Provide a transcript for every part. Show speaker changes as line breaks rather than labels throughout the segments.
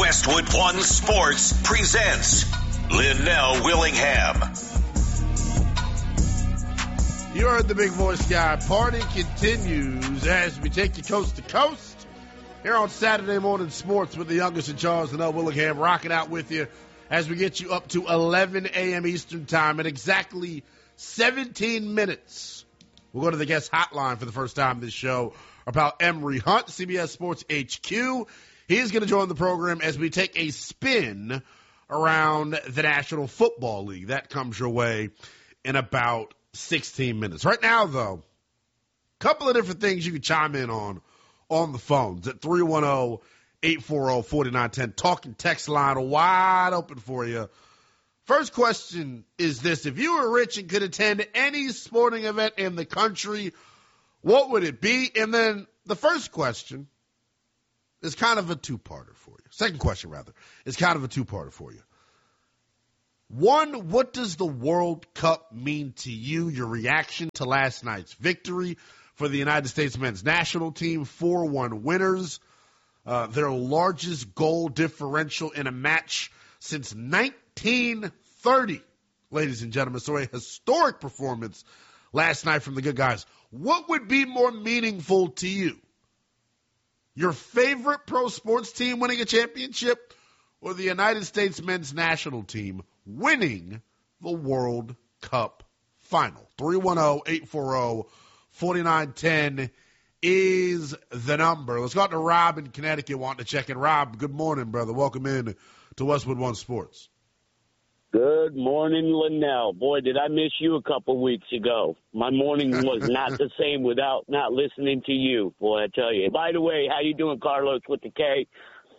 Westwood One Sports presents Linnell Willingham.
You heard the big voice guy. Party continues as we take you coast to coast here on Saturday Morning Sports with the youngest of Charles Linnell Willingham, rocking out with you as we get you up to 11 a.m. Eastern Time in exactly 17 minutes. We'll go to the guest hotline for the first time this show about Emory Hunt, CBS Sports HQ. He's going to join the program as we take a spin around the National Football League. That comes your way in about 16 minutes. Right now, though, a couple of different things you can chime in on the phones at 310-840-4910. Talking text line wide open for you. First question is this. If you were rich and could attend any sporting event in the country, what would it be? And then the first question is kind of a two-parter for you. Second question, rather, is kind of a two-parter for you. One, what does the World Cup mean to you? Your reaction to last night's victory for the United States men's national team, 4-1 winners. Their largest goal differential in a match since 1930, ladies and gentlemen. So a historic performance last night from the good guys. What would be more meaningful to you? Your favorite pro sports team winning a championship or the United States men's national team winning the World Cup final? 310-840-4910 is the number. Let's go out to Rob in Connecticut wanting to check in. Rob, good morning, brother. Welcome in to Westwood One Sports.
Good morning, Linnell. Boy, did I miss you a couple weeks ago. My morning was not the same without not listening to you. Boy, I tell you. By the way, how you doing, Carlos, with the K?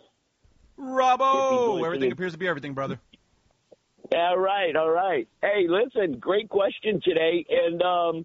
Robbo! Everything appears to be everything, brother.
All right. Hey, listen, great question today. And,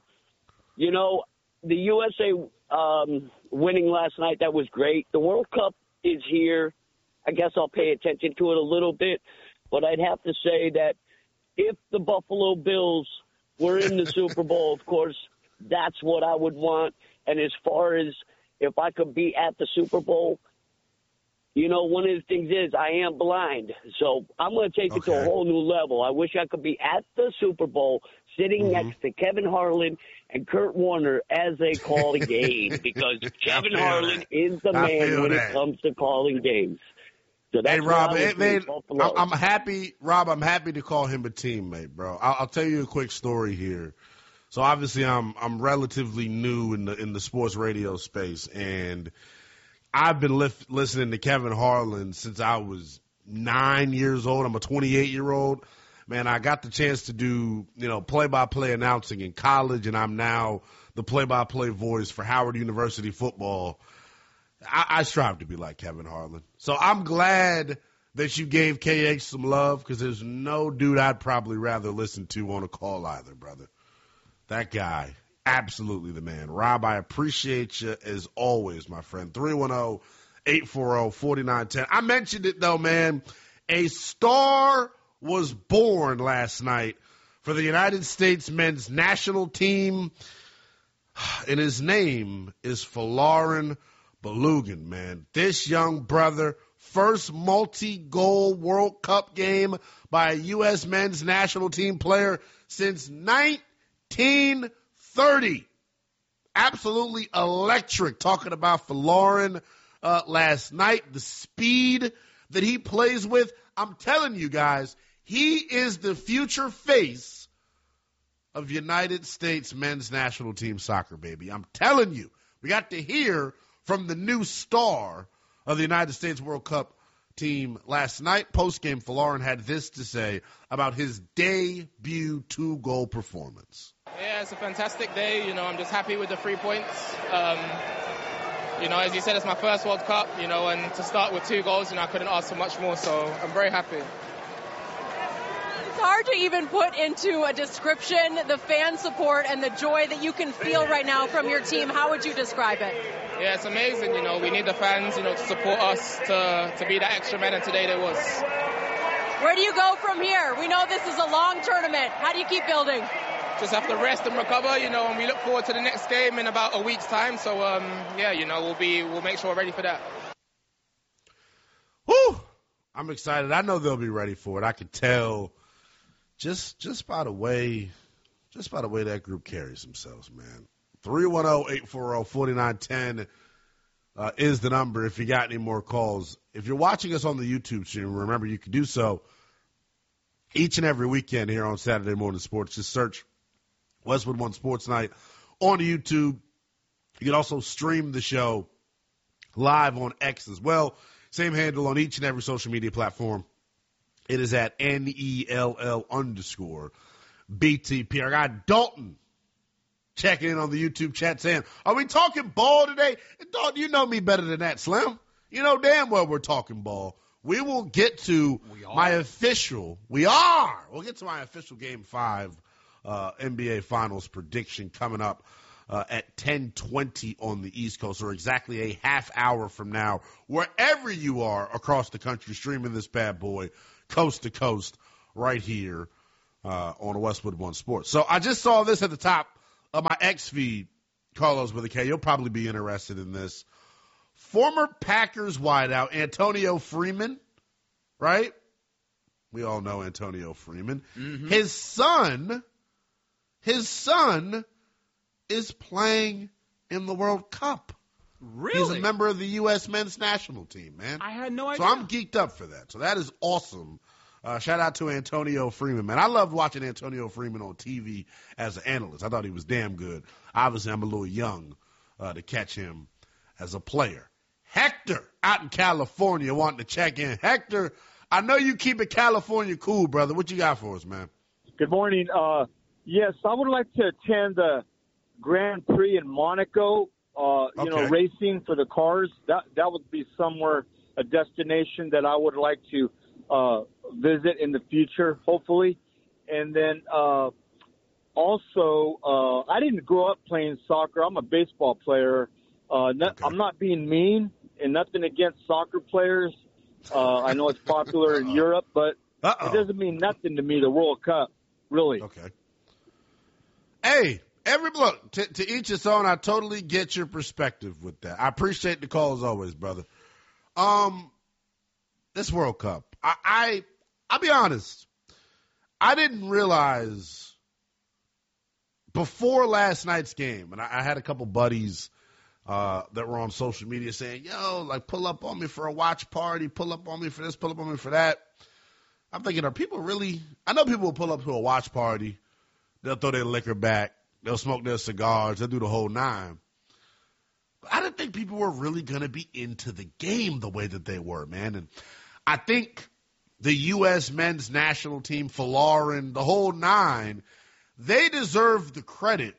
the USA winning last night, that was great. The World Cup is here. I guess I'll pay attention to it a little bit. But I'd have to say that if the Buffalo Bills were in the Super Bowl, of course, that's what I would want. And as far as if I could be at the Super Bowl, one of the things is I am blind. So I'm going to take it to a whole new level. I wish I could be at the Super Bowl sitting next to Kevin Harlan and Kurt Warner as they call a game because Kevin Harlan is the man when it comes to calling games. So
hey, Rob, I'm happy. Rob, I'm happy to call him a teammate, bro. I'll tell you a quick story here. So obviously, I'm relatively new in the sports radio space, and I've been listening to Kevin Harlan since I was 9 years old. I'm a 28-year-old. Man, I got the chance to do play-by-play announcing in college, and I'm now the play-by-play voice for Howard University football. I strive to be like Kevin Harlan. So I'm glad that you gave KH some love because there's no dude I'd probably rather listen to on a call either, brother. That guy, absolutely the man. Rob, I appreciate you as always, my friend. 310-840-4910. I mentioned it, though, man. A star was born last night for the United States men's national team, and his name is Folarin Balogun, man. This young brother, first multi-goal World Cup game by a U.S. men's national team player since 1930. Absolutely electric. Talking about Folarin last night, the speed that he plays with. I'm telling you guys, he is the future face of United States men's national team soccer, baby. I'm telling you. We got to hear from the new star of the United States World Cup team last night. Post-game, Folarin had this to say about his debut 2-goal performance.
Yeah, it's a fantastic day. I'm just happy with the 3 points. As you said, it's my first World Cup, and to start with 2 goals, I couldn't ask for much more, so I'm very happy.
It's hard to even put into a description the fan support and the joy that you can feel right now from your team. How would you describe it?
Yeah, it's amazing. We need the fans, to support us to be that extra man, and today there was.
Where do you go from here? We know this is a long tournament. How do you keep building?
Just have to rest and recover, and we look forward to the next game in about a week's time. So, we'll make sure we're ready for that.
Woo! I'm excited. I know they'll be ready for it. I could tell just by the way that group carries themselves, man. 310-840-4910 is the number if you got any more calls. If you're watching us on the YouTube stream, remember you can do so each and every weekend here on Saturday Morning Sports. Just search Westwood One Sports Night on YouTube. You can also stream the show live on X as well. Same handle on each and every social media platform. It is at NELL_BTP. I got Dalton checking in on the YouTube chat saying, are we talking ball today? And Dalton, you know me better than that, Slim. You know damn well we're talking ball. We will get to my official Game 5 NBA Finals prediction coming up at 10:20 on the East Coast, or exactly a half hour from now, wherever you are across the country, streaming this bad boy coast to coast right here on Westwood One Sports. So I just saw this at the top of my X feed, Carlos with a K. You'll probably be interested in this. Former Packers wideout Antonio Freeman, right? We all know Antonio Freeman. Mm-hmm. His son is playing in the World Cup.
Really?
He's a member of the U.S. men's national team, man.
I had no idea.
So I'm geeked up for that. So that is awesome. Shout out to Antonio Freeman, man. I loved watching Antonio Freeman on TV as an analyst. I thought he was damn good. Obviously, I'm a little young to catch him as a player. Hector out in California wanting to check in. Hector, I know you keep it California cool, brother. What you got for us, man?
Good morning. Yes, I would like to attend the Grand Prix in Monaco, racing for the cars. That would be somewhere, a destination that I would like to visit in the future, hopefully. And then also, I didn't grow up playing soccer. I'm a baseball player. I'm not being mean and nothing against soccer players. I know it's popular in Europe, but it doesn't mean nothing to me, the World Cup, really.
Okay. Hey, look, to each his own. I totally get your perspective with that. I appreciate the call as always, brother. This World Cup, I'll be honest, I didn't realize before last night's game, and I had a couple buddies that were on social media saying, yo, like, pull up on me for a watch party, pull up on me for this, pull up on me for that. I'm thinking, are people really – I know people will pull up to a watch party. They'll throw their liquor back. They'll smoke their cigars. They'll do the whole nine. But I didn't think people were really going to be into the game the way that they were, man. And I think the U.S. men's national team, Folarin, the whole nine, they deserve the credit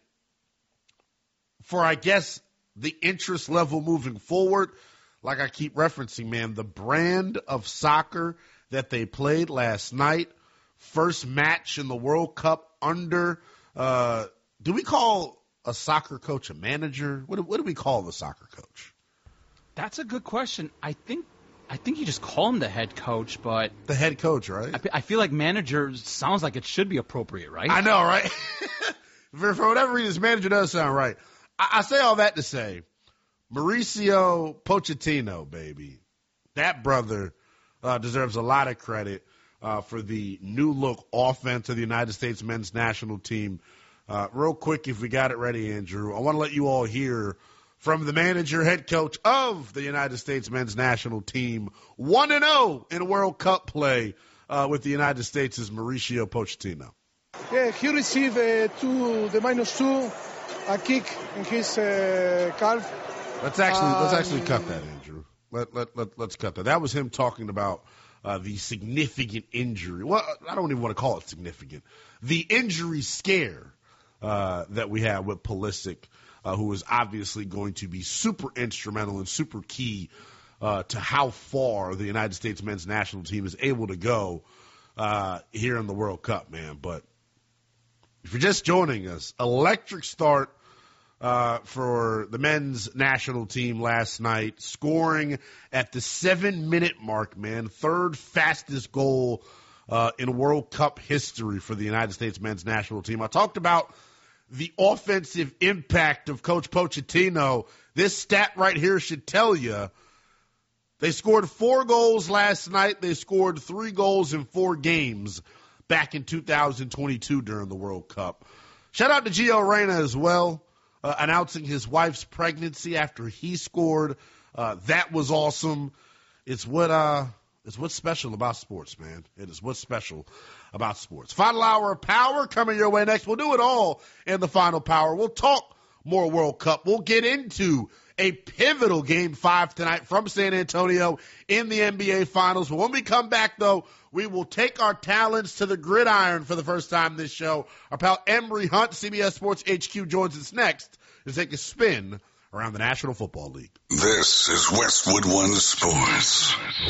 for, I guess, the interest level moving forward. Like I keep referencing, man, the brand of soccer that they played last night, first match in the World Cup under do we call a soccer coach a manager? What do we call the soccer coach?
That's a good question. I think you just call him the head coach, but
the head coach, right?
I feel like manager sounds like it should be appropriate, right?
I know, right? For whatever reason, manager does sound right. I say all that to say, Mauricio Pochettino, baby, that brother deserves a lot of credit for the new look offense of the United States men's national team. Real quick, if we got it ready, Andrew, I want to let you all hear from the manager, head coach of the United States men's national team, 1-0 in World Cup play with the United States, is Mauricio Pochettino.
Yeah, he received the -2, a kick in his calf.
Let's actually cut that, Andrew. Let's cut that. That was him talking about the significant injury. Well, I don't even want to call it significant. The injury scare that we had with Pulisic, who is obviously going to be super instrumental and super key to how far the United States men's national team is able to go here in the World Cup, man. But if you're just joining us, electric start for the men's national team last night, scoring at the 7-minute mark, man. Third fastest goal in World Cup history for the United States men's national team. I talked about the offensive impact of Coach Pochettino. This stat right here should tell you They scored 4 goals last night. They scored 3 goals in 4 games back in 2022 during the World Cup. Shout out to Gio Reyna as well, announcing his wife's pregnancy after he scored. That was awesome. It's what's special about sports, man. It is what's special about sports. Final hour of Power coming your way next. We'll do it all in the Final Power. We'll talk more World Cup. We'll get into a pivotal Game 5 tonight from San Antonio in the NBA Finals. But when we come back, though, we will take our talents to the gridiron for the first time this show. Our pal Emory Hunt, CBS Sports HQ, joins us next to take a spin around the National Football League.
This is Westwood One Sports.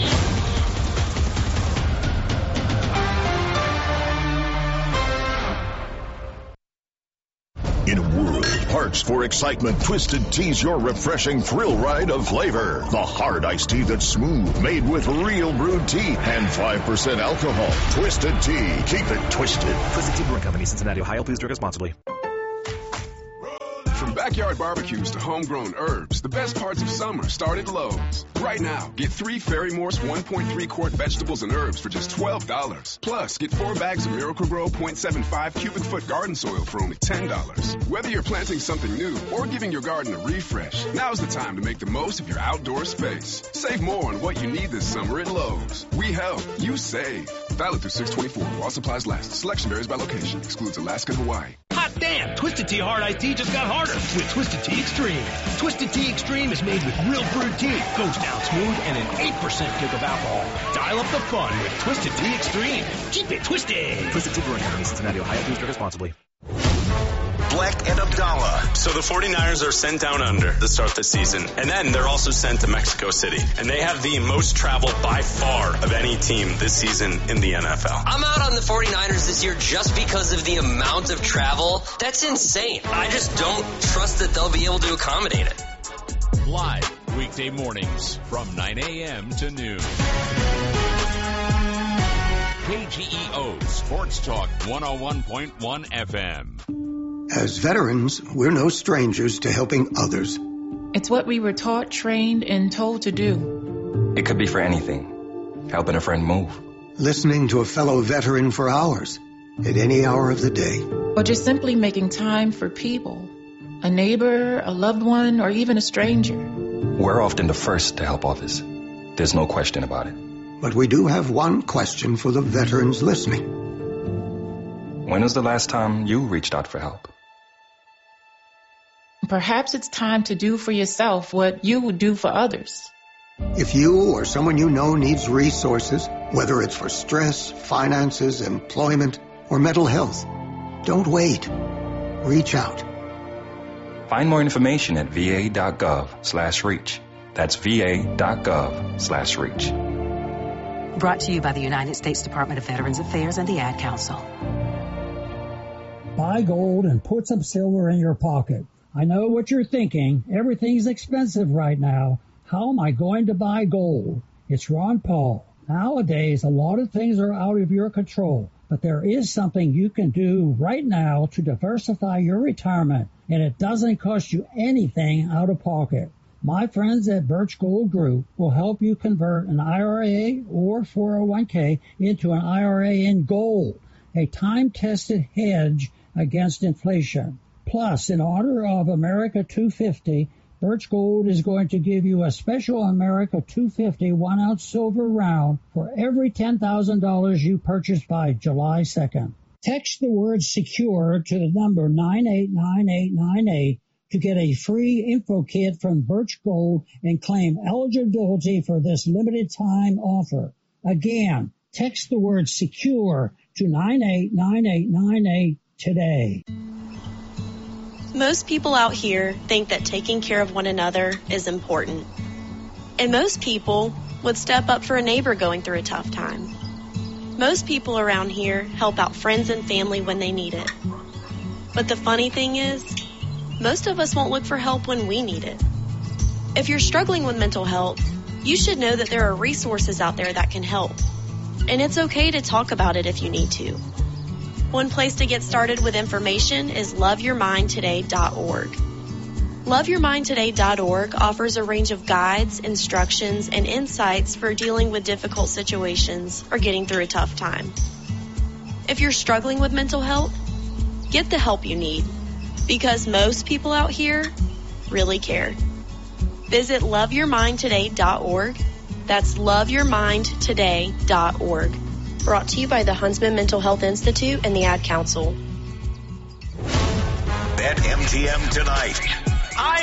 In a world parched for excitement, Twisted Tea's your refreshing thrill ride of flavor. The hard iced tea that's smooth, made with real brewed tea and 5% alcohol. Twisted Tea. Keep it twisted.
Twisted Tea Brewing Company, Cincinnati, Ohio. Please drink responsibly.
From backyard barbecues to homegrown herbs, the best parts of summer start at Lowe's. Right now, get 3 Ferry Morse 1.3 quart vegetables and herbs for just $12. Plus, get 4 bags of Miracle-Gro 0.75 cubic foot garden soil for only $10. Whether you're planting something new or giving your garden a refresh, now's the time to make the most of your outdoor space. Save more on what you need this summer at Lowe's. We help, you save. Valid through 6/24 while supplies last. Selection varies by location. Excludes Alaska and Hawaii.
Hot damn! Twisted Tea Hard Iced Tea just got harder with Twisted Tea Extreme. Twisted Tea Extreme is made with real brewed tea, goes down smooth, and an 8% kick of alcohol. Dial up the fun with Twisted Tea Extreme. Keep it twisted.
Twisted Tea Brewing Company, Cincinnati, Ohio. Please drink responsibly.
Black and Abdallah.
So the 49ers are sent down under to start the season, and then they're also sent to Mexico City. And they have the most travel by far of any team this season in the NFL.
I'm out on the 49ers this year just because of the amount of travel. That's insane. I just don't trust that they'll be able to accommodate it.
Live weekday mornings from 9 a.m. to noon. KGEO Sports Talk 101.1 FM.
As veterans, we're no strangers to helping others.
It's what we were taught, trained, and told to do.
It could be for anything. Helping a friend move.
Listening to a fellow veteran for hours, at any hour of the day.
Or just simply making time for people. A neighbor, a loved one, or even a stranger.
We're often the first to help others. There's no question about it.
But we do have one question for the veterans listening.
When was the last time you reached out for help?
Perhaps it's time to do for yourself what you would do for others.
If you or someone you know needs resources, whether it's for stress, finances, employment, or mental health, don't wait. Reach out.
Find more information at va.gov/reach. That's va.gov/reach.
Brought to you by the United States Department of Veterans Affairs and the Ad Council.
Buy gold and put some silver in your pocket. I know what you're thinking. Everything's expensive right now. How am I going to buy gold? It's Ron Paul. Nowadays, a lot of things are out of your control, but there is something you can do right now to diversify your retirement, and it doesn't cost you anything out of pocket. My friends at Birch Gold Group will help you convert an IRA or 401k into an IRA in gold, a time-tested hedge against inflation. Plus, in honor of America 250, Birch Gold is going to give you a special America 250 1-ounce silver round for every $10,000 you purchase by July 2nd. Text the word SECURE to the number 989898 to get a free info kit from Birch Gold and claim eligibility for this limited time offer. Again, text the word SECURE to 989898 today.
Most people out here think that taking care of one another is important. And most people would step up for a neighbor going through a tough time. Most people around here help out friends and family when they need it. But the funny thing is, most of us won't look for help when we need it. If you're struggling with mental health, you should know that there are resources out there that can help. And it's okay to talk about it if you need to. One place to get started with information is loveyourmindtoday.org. LoveYourMindToday.org offers a range of guides, instructions, and insights for dealing with difficult situations or getting through a tough time. If you're struggling with mental health, get the help you need, because most people out here really care. Visit LoveYourMindToday.org. That's LoveYourMindToday.org. Brought to you by the Huntsman Mental Health Institute and the Ad Council.
Bet MGM tonight.
I